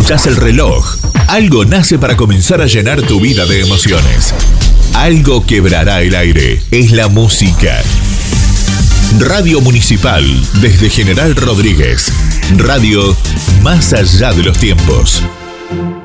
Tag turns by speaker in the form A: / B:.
A: escuchás el reloj. Algo nace para comenzar a llenar tu vida de emociones. Algo quebrará el aire. Es la música. Radio Municipal, desde General Rodríguez. Radio más allá de los tiempos.